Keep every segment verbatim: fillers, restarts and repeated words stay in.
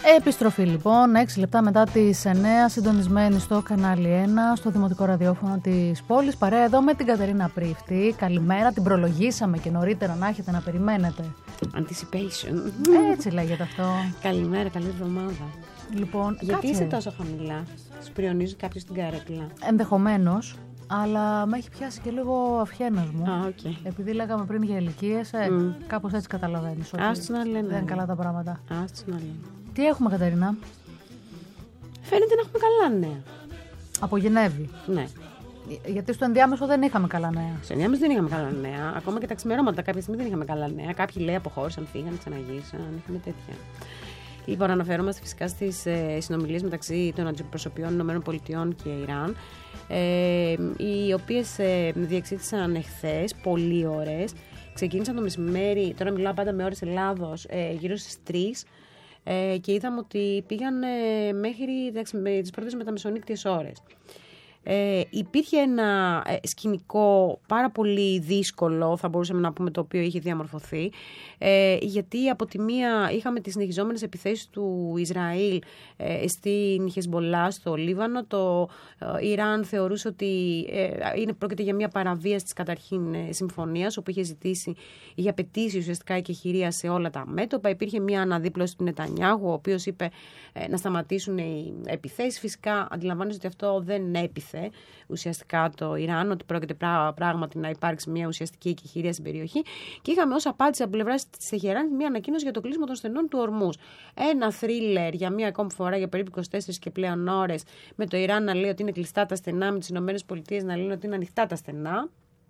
Επιστροφή λοιπόν, έξι λεπτά μετά τις εννέα, συντονισμένη στο κανάλι ένα, στο δημοτικό ραδιόφωνο της πόλης. Παρέα εδώ με την Κατερίνα Πρίφτη. Καλημέρα, την προλογίσαμε και νωρίτερα να έχετε να περιμένετε. Anticipation. Έτσι λέγεται αυτό. Καλημέρα, καλή εβδομάδα. Λοιπόν, γιατί κάτσε. είσαι τόσο χαμηλά, σου πριονίζει κάποιο την καρέκλα? Ενδεχομένως, αλλά με έχει πιάσει και λίγο αυχένος μου. Α, οκ. Okay. Επειδή λέγαμε πριν για ηλικίες, ε, Mm. κάπως έτσι καταλαβαίνεις ότι Άστος να λένε. δεν είναι καλά τα πράγματα. Άστος να λένε. Τι έχουμε, Κατερίνα? Φαίνεται να έχουμε καλά νέα. Από Γενέβη. Ναι. Γιατί στο ενδιάμεσο δεν είχαμε καλά νέα. Στο ενδιάμεσο δεν είχαμε καλά νέα. Ακόμα και τα ξημερώματα κάποια στιγμή δεν είχαμε καλά νέα. Κάποιοι λέει αποχώρησαν, φύγαν, ξαναγύρισαν. Είχαμε τέτοια. Λοιπόν, αναφερόμαστε φυσικά στις ε, συνομιλίες μεταξύ των αντιπροσωπιών ΗΠΑ και Ιράν, ε, οι οποίες ε, διεξήχθησαν εχθές, πολλοί ώρες. Ξεκίνησαν το μεσημέρι, τώρα μιλάω πάντα με ώρες Ελλάδος, ε, γύρω στις τρεις. Ε, και είδαμε ότι πήγαν ε, μέχρι εντάξει, με τις πρώτες μεταμεσονύκτιες ώρες. Ε, υπήρχε ένα ε, σκηνικό πάρα πολύ δύσκολο, θα μπορούσαμε να πούμε, το οποίο είχε διαμορφωθεί, ε, γιατί από τη μία είχαμε τις συνεχιζόμενες επιθέσεις του Ισραήλ ε, στην Χεσμολά, στο Λίβανο. Το ε, Ιράν θεωρούσε ότι ε, είναι, πρόκειται για μια παραβίαση της καταρχήν ε, συμφωνίας, όπου είχε ζητήσει, είχε απαιτήσει ουσιαστικά εκεχηρία σε όλα τα μέτωπα. Υπήρχε μια αναδίπλωση του Νετανιάχου, ο οποίος είπε ε, να σταματήσουν οι επιθέσεις. Φυσικά αντιλαμβάνεστε ότι αυτό δεν έπιθε ουσιαστικά το Ιράν, ότι πρόκειται πράγματι να υπάρξει μια ουσιαστική εκεχηρία στην περιοχή. Και είχαμε ως απάντηση από πλευρά της Τεχεράνης μια ανακοίνωση για το κλείσιμο των στενών του Ορμούζ. Ένα θρίλερ για μία ακόμη φορά για περίπου είκοσι τέσσερις και πλέον ώρες, με το Ιράν να λέει ότι είναι κλειστά τα στενά, με τις ΗΠΑ να λένε ότι είναι ανοιχτά τα στενά.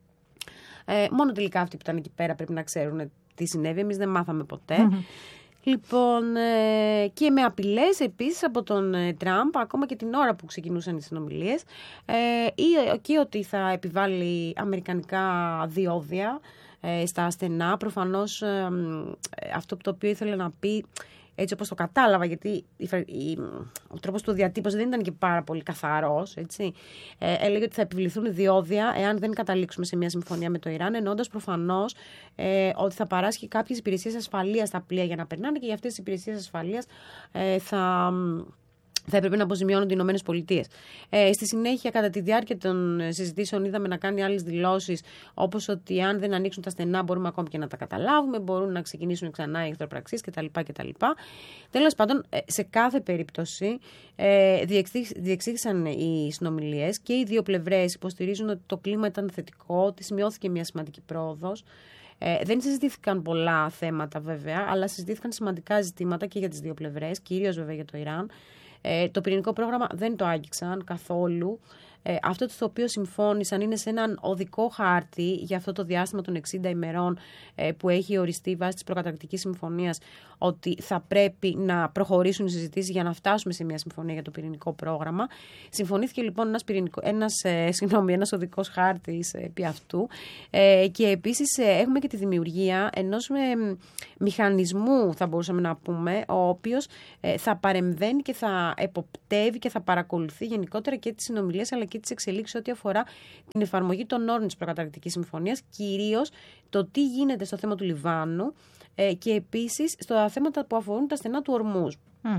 Ε, μόνο τελικά αυτοί που ήταν εκεί πέρα πρέπει να ξέρουν τι συνέβη. Εμείς δεν μάθαμε ποτέ. Λοιπόν, ε, και με απειλές επίσης από τον ε, Τραμπ, ακόμα και την ώρα που ξεκινούσαν οι συνομιλίες, ε, ή και ότι θα επιβάλλει αμερικανικά διόδια ε, στα στενά. Προφανώς ε, ε, αυτό το οποίο ήθελε να πει, έτσι όπως το κατάλαβα, γιατί η, η, ο τρόπος του διατύπωση δεν ήταν και πάρα πολύ καθαρός, έτσι. Ε, έλεγε ότι θα επιβληθούν διόδια εάν δεν καταλήξουμε σε μια συμφωνία με το Ιράν, εννοώντας προφανώς ε, ότι θα παράσχει κάποιες υπηρεσίες ασφαλείας στα πλοία για να περνάνε, και για αυτές τις υπηρεσίες ασφαλείας ε, θα... θα έπρεπε να αποζημιώνουν οι Ηνωμένες Πολιτείες. Ε, στη συνέχεια, κατά τη διάρκεια των συζητήσεων, είδαμε να κάνει άλλες δηλώσεις, όπως ότι αν δεν ανοίξουν τα στενά μπορούμε ακόμη και να τα καταλάβουμε, μπορούν να ξεκινήσουν ξανά οι εχθροπραξίες κτλ. κτλ. Τέλος πάντων, σε κάθε περίπτωση ε, διεξήχθησαν οι συνομιλίες και οι δύο πλευρές υποστηρίζουν ότι το κλίμα ήταν θετικό, ότι σημειώθηκε μια σημαντική πρόοδος. Ε, δεν συζητήθηκαν πολλά θέματα βέβαια, αλλά συζητήθηκαν σημαντικά ζητήματα και για τις δύο πλευρές, κυρίως βέβαια για το Ιράν. Ε, το πυρηνικό πρόγραμμα δεν το άγγιξαν καθόλου. Ε, αυτό το οποίο συμφώνησαν είναι σε έναν οδικό χάρτη για αυτό το διάστημα των εξήντα ημερών ε, που έχει οριστεί βάσει της προκαταρκτικής συμφωνίας, ότι θα πρέπει να προχωρήσουν οι συζητήσεις για να φτάσουμε σε μια συμφωνία για το πυρηνικό πρόγραμμα. Συμφωνήθηκε λοιπόν ένας, πυρηνικό, ένας, ε, συγγνώμη, ένας οδικός χάρτης επί αυτού, ε, και επίσης ε, έχουμε και τη δημιουργία ενός ε, μηχανισμού, θα μπορούσαμε να πούμε, ο οποίος ε, θα παρεμβαίνει και θα εποπτεύει και θα παρακολουθεί γενικότερα και τις συνομιλίες αλλά και τις εξελίξεις ό,τι αφορά την εφαρμογή των όρων της προκαταρκτικής συμφωνίας, κυρίως το τι γίνεται στο θέμα του Λιβάνου ε, και επίσης στα θέματα που αφορούν τα στενά του Ορμούζ. Mm.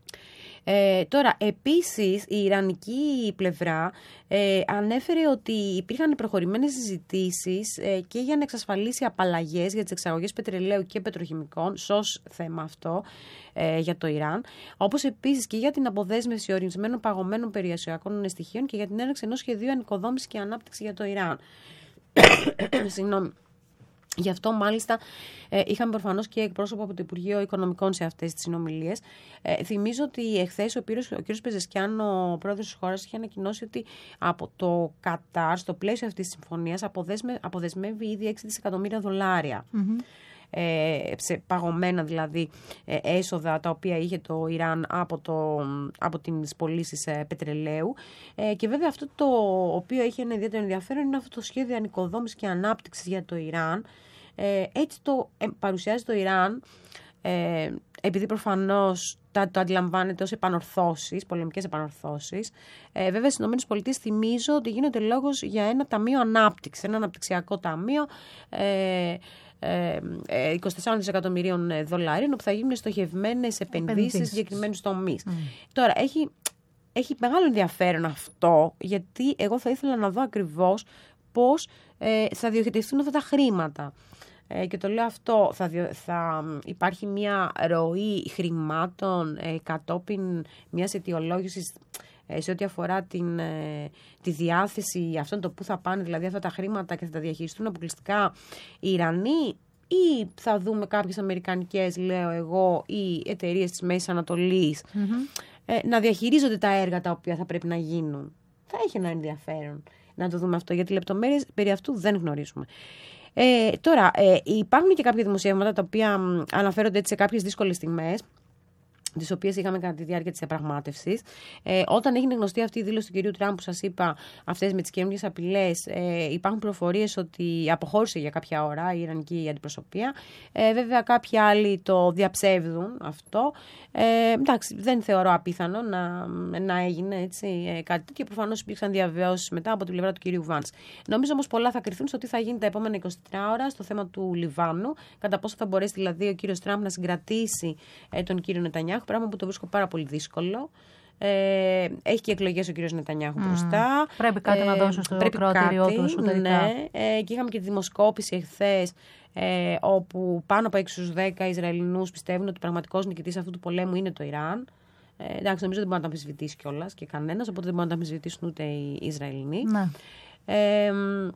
Ε, τώρα, επίσης, η ιρανική πλευρά ε, ανέφερε ότι υπήρχαν προχωρημένες συζητήσεις ε, και για να εξασφαλίσει απαλλαγές για τις εξαγωγές πετρελαίου και πετροχημικών, σως θέμα αυτό ε, για το Ιράν, όπως επίσης και για την αποδέσμευση ορισμένων παγωμένων περιουσιακών στοιχείων και για την έναρξη ενός σχεδίου ανοικοδόμησης και ανάπτυξη για το Ιράν. Συγγνώμη. Γι' αυτό μάλιστα ε, είχαμε προφανώς και εκπρόσωπο από το Υπουργείο Οικονομικών σε αυτές τις συνομιλίες. Ε, θυμίζω ότι εχθές ο, ο κ. Πεζεσκιάν, ο πρόεδρος της χώρας, είχε ανακοινώσει ότι από το Κατάρ, στο πλαίσιο αυτής της συμφωνίας, αποδεσμε, αποδεσμεύει ήδη έξι δισεκατομμύρια δολάρια. Mm-hmm. Ε, σε παγωμένα δηλαδή ε, έσοδα τα οποία είχε το Ιράν από, το, από τις πωλήσεις ε, πετρελαίου, ε, και βέβαια αυτό το οποίο έχει ένα ιδιαίτερο ενδιαφέρον είναι αυτό το σχέδιο ανοικοδόμησης και ανάπτυξης για το Ιράν. Ε, έτσι το ε, παρουσιάζει το Ιράν ε, επειδή προφανώς το, το αντιλαμβάνεται ως επανορθώσεις, πολεμικές επανορθώσεις. Ε, βέβαια, στις ΗΠΑ θυμίζω ότι γίνεται λόγος για ένα ταμείο ανάπτυξης, ένα αναπτυξιακό ταμείο ε, ε, είκοσι τέσσερα δισεκατομμυρίων δολαρίων, όπου θα γίνουν στοχευμένες επενδύσεις σε συγκεκριμένους τομείς. Mm. Τώρα, έχει, έχει μεγάλο ενδιαφέρον αυτό, γιατί εγώ θα ήθελα να δω ακριβώς πώς ε, θα διοχετευτούν αυτά τα χρήματα. Ε, και το λέω αυτό, θα, θα υπάρχει μια ροή χρημάτων ε, κατόπιν μιας αιτιολόγησης ε, σε ό,τι αφορά την, ε, τη διάθεση αυτών το που θα πάνε, δηλαδή αυτά τα χρήματα, και θα τα διαχειριστούν αποκλειστικά οι Ιρανοί, ή θα δούμε κάποιες αμερικανικές, λέω εγώ, ή εταιρείες της Μέσης Ανατολής mm-hmm. ε, να διαχειρίζονται τα έργα τα οποία θα πρέπει να γίνουν. Θα έχει ένα ενδιαφέρον να το δούμε αυτό, γιατί λεπτομέρειες περί αυτού δεν γνωρίζουμε. Ε, τώρα, ε, υπάρχουν και κάποια δημοσιεύματα τα οποία μ, αναφέρονται έτσι σε κάποιες δύσκολες στιγμές, τις οποίες είχαμε κατά τη διάρκεια της διαπραγμάτευσης. Ε, όταν έγινε γνωστή αυτή η δήλωση του κυρίου Τραμπ που σας είπα, αυτές με τις καινούργιες απειλές, ε, υπάρχουν πληροφορίες ότι αποχώρησε για κάποια ώρα η Ιρανική αντιπροσωπεία. Ε, βέβαια, κάποιοι άλλοι το διαψεύδουν αυτό. Ε, εντάξει, δεν θεωρώ απίθανο να, να έγινε έτσι, ε, κάτι τέτοιο. Προφανώς υπήρξαν διαβεβαιώσεις μετά από την πλευρά του κυρίου Βάνς. Νομίζω όμως πολλά θα κρυφθούν στο τι θα γίνει τα επόμενα είκοσι τέσσερις ώρα στο θέμα του Λιβάνου, κατά πόσο θα μπορέσει δηλαδή ο κύριος Τραμπ να συγκρατήσει ε, τον κύριο Νετανιάχου. Πράγμα που το βρίσκω πάρα πολύ δύσκολο. Ε, έχει και εκλογές ο κύριος Νετανιάχου mm. μπροστά. Πρέπει κάτι ε, να δώσει στο κρατήριό του εσωτερικά. Ναι, ε, και είχαμε και τη δημοσκόπηση εχθές, ε, όπου πάνω από έξι στους δέκα Ισραηλινούς πιστεύουν ότι ο πραγματικός νικητής αυτού του πολέμου είναι το Ιράν. Ε, εντάξει, νομίζω δεν μπορεί να τα αμφισβητήσει κιόλας και κανένας, οπότε δεν μπορεί να τα αμφισβητήσουν ούτε οι Ισραηλινοί. Ναι. Ε,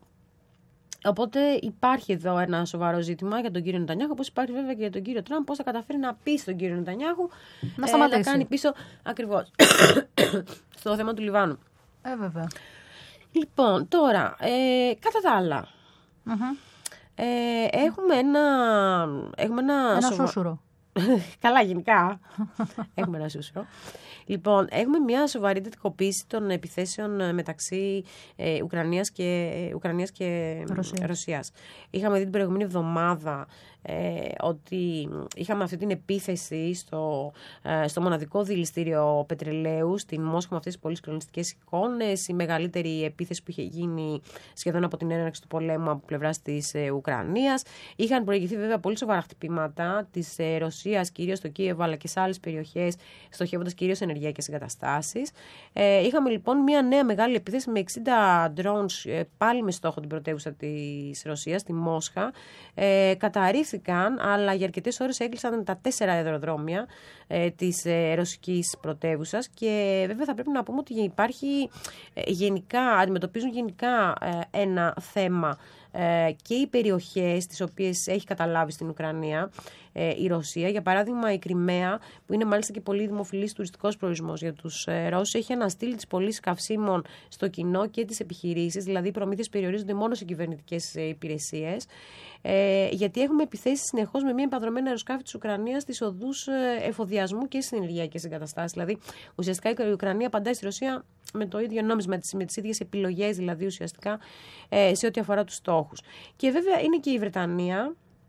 Οπότε υπάρχει εδώ ένα σοβαρό ζήτημα για τον κύριο Νετανιάχου, όπως υπάρχει βέβαια και για τον κύριο Τραμπ, πώς θα καταφέρει να πείσει τον κύριο Νετανιάχου να σταματήσει. Ε, να κάνει πίσω ακριβώς στο θέμα του Λιβάνου. Ε, βέβαια. Λοιπόν, τώρα, ε, κατά τα άλλα, uh-huh. ε, έχουμε ένα... Έχουμε ένα, ένα σοβα... σούσουρο. Καλά, γενικά. Έχουμε ένα σούσουρο. Λοιπόν, έχουμε μια σοβαρή εντατικοποίηση των επιθέσεων μεταξύ ε, Ουκρανίας και, ε, Ουκρανίας και Ρωσίας. Ρωσίας. Είχαμε δει την προηγούμενη εβδομάδα ε, ότι είχαμε αυτή την επίθεση στο, ε, στο μοναδικό δηληστήριο πετρελαίου στην Μόσχα, με αυτές τις πολύ συγκλονιστικές εικόνες. Η μεγαλύτερη επίθεση που είχε γίνει σχεδόν από την έναρξη του πολέμου από πλευράς της ε, Ουκρανίας. Είχαν προηγηθεί βέβαια πολύ σοβαρά χτυπήματα της ε, Ρωσίας, κυρίως στο Κίεβο αλλά και σε άλλες περιοχές, στοχεύοντας κυρίως ενεργειακές εγκαταστάσεις. Ε, είχαμε λοιπόν μια νέα μεγάλη επίθεση με εξήντα drones, ε, πάλι με στόχο την πρωτεύουσα της Ρωσίας, τη Μόσχα. Ε, καταρρίφθηκαν, αλλά για αρκετές ώρες έκλεισαν τα τέσσερα αεροδρόμια ε, της ε, ρωσικής πρωτεύουσας, και βέβαια θα πρέπει να πούμε ότι υπάρχει ε, γενικά, αντιμετωπίζουν γενικά ε, ένα θέμα ε, και οι περιοχές τις οποίες έχει καταλάβει στην Ουκρανία ε, η Ρωσία. Για παράδειγμα, η Κριμαία, που είναι μάλιστα και πολύ δημοφιλής τουριστικός προορισμός για τους ε, Ρώσους, έχει αναστείλει τις πωλήσεις καυσίμων στο κοινό και τις επιχειρήσεις, δηλαδή οι προμήθειες περιορίζονται μόνο σε κυβερνητικές ε, υπηρεσίες. Ε, γιατί έχουμε επιθέσεις συνεχώς με μια επανδρομένα αεροσκάφη της Ουκρανίας στις οδούς εφοδιασμού και στις ενεργειακές εγκαταστάσεις. Δηλαδή, ουσιαστικά η Ουκρανία απαντάει στη Ρωσία με το ίδιο νόμισμα, με τις ίδιες επιλογές, δηλαδή ουσιαστικά ε, σε ό,τι αφορά τους στόχους. Και βέβαια είναι και η Βρετανία,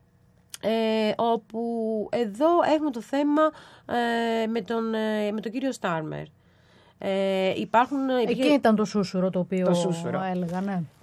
ε, όπου εδώ έχουμε το θέμα ε, με, τον, ε, με τον κύριο Στάρμερ. Ε, υπάρχουν, Εκεί υπήρχε... ήταν το σούσουρο το οποίο το σούσουρο. έλεγα, ναι.